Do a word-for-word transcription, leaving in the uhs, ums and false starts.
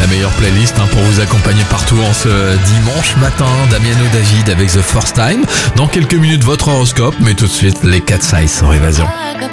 La meilleure playlist hein, pour vous accompagner partout en ce dimanche matin. Damiano David avec The First Time. Dans quelques minutes, votre horoscope, mais tout de suite, les Cat Size sur Évasion.